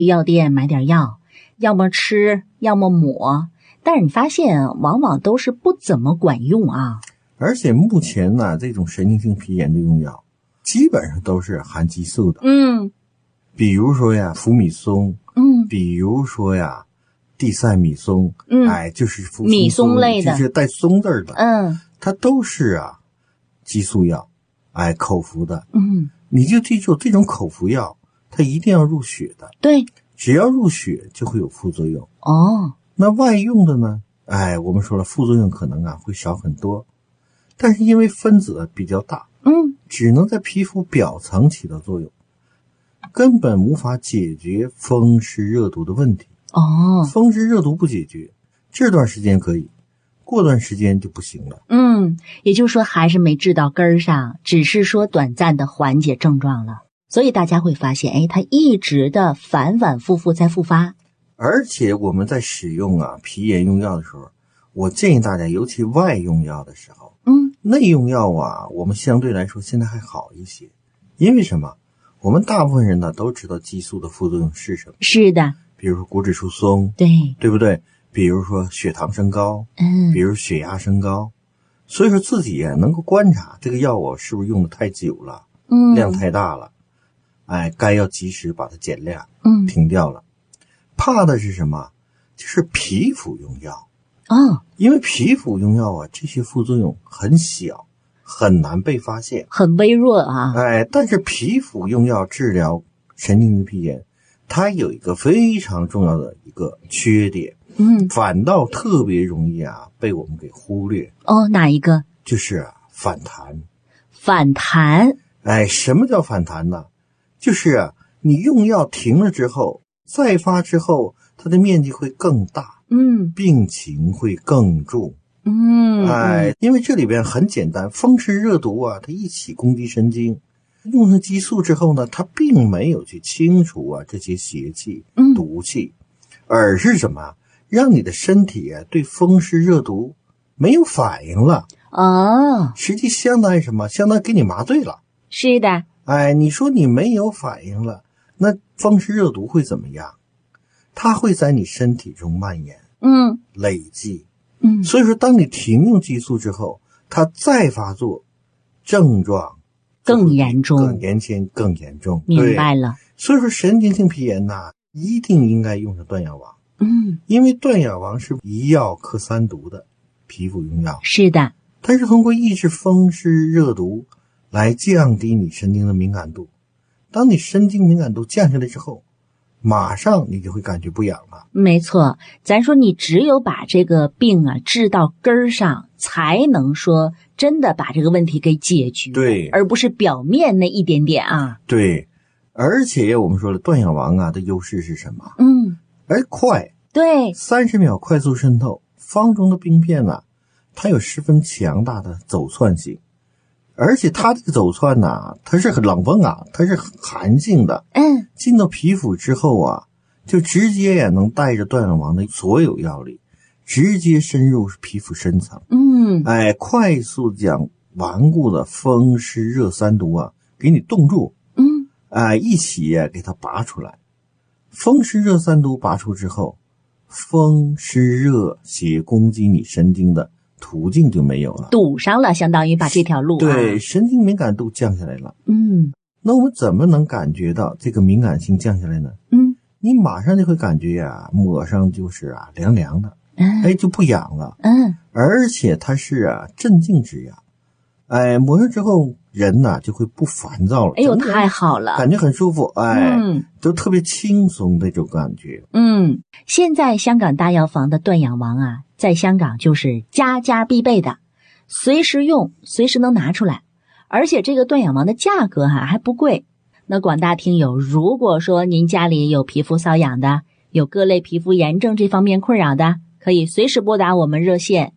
药店买点药，要么吃，要么抹，但是你发现往往都是不怎么管用啊。 而且目前呢，这种神经性皮炎的用药基本上都是含激素的。比如说呀，福米松，比如说呀，地塞米松，就是米松类的， 就是带松字儿的，它都是激素药，口服的。你就记住，这种口服药它一定要入血的。 对， 只要入血就会有副作用。那外用的呢？我们说了，副作用可能会少很多，但是因为分子比较大，只能在皮肤表层起到作用，根本无法解决风湿热毒的问题。风湿热毒不解决，这段时间可以，过段时间就不行了。 也就是说还是没治到根儿上，只是说短暂的缓解症状了。所以大家会发现，它一直的反反复复在复发。 而且我们在使用皮炎用药的时候，我建议大家，尤其外用药的时候，内用药我们相对来说现在还好一些。因为什么？我们大部分人呢都知道激素的副作用是什么。 是的。 比如说骨质疏松，对不对？比如说血糖升高，比如血压升高。所以说自己能够观察这个药我是不是用的太久了，量太大了，该要及时把它减量，停掉了。怕的是什么？就是皮肤用药。因为皮肤用药这些副作用很小，很难被发现， 很微弱但是皮肤用药治疗神经性皮炎，它有一个非常重要的一个缺点，反倒特别容易被我们给忽略。 哪一个？ 就是反弹。 反弹？ 什么叫反弹呢？就是你用药停了之后，再发之后，它的面积会更大，病情会更重。因为这里边很简单，风湿热毒它一起攻击神经，用上激素之后呢，它并没有去清除这些邪气、毒气，而是什么？让你的身体对风湿热毒没有反应了。实际相当于什么？相当于给你麻醉了。 是的。 你说你没有反应了，那风湿热毒会怎么样？它会在你身体中蔓延，累积。所以说当你停用激素之后，它再发作，症状更严重， 更严重。 明白了。 所以说神经性皮炎一定应该用上断药王。因为断药王是一药克三毒的皮肤用药。 是的。 它是通过抑制风湿热毒来降低你神经的敏感度。当你神经敏感度降下来之后，马上你就会感觉不痒了。 没错，咱说你只有把这个病治到根儿上，才能说真的把这个问题给解决。 对， 而不是表面那一点点对，而且我们说了，断药王的优势是什么？快。 对 ，30秒快速渗透，方中的病变它有十分强大的走窜性。而且它这个走窜它是很冷风它是寒性的。进到皮肤之后就直接能带着断药王的所有药力，直接深入皮肤深层。快速将顽固的风湿热三毒给你冻住。一起给它拔出来。风湿热三毒拔出之后，风湿热邪攻击你神经的途径就没有了， 堵上了，相当于把这条路对，神经敏感度降下来了。那我们怎么能感觉到这个敏感性降下来呢？你马上就会感觉抹上就是凉凉的，就不痒了。而且它是镇静之药。抹上之后人就会不烦躁了。 太好了， 感觉很舒服。都特别轻松那种感觉。 现在香港大药房的断氧王在香港就是家家必备的，随时用，随时能拿出来。而且这个断氧王的价格还不贵。那广大听友，如果说您家里有皮肤瘙痒的，有各类皮肤炎症这方面困扰的，可以随时拨打我们热线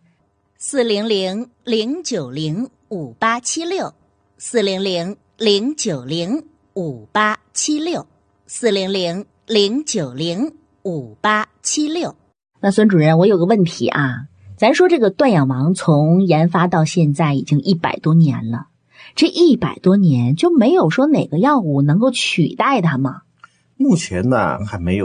400-905-5876，400-090-5876。那孙主任，我有个问题咱说这个断氧王从研发到现在已经100多年了，这100多年就没有说哪个药物能够取代它吗？ 目前呢还没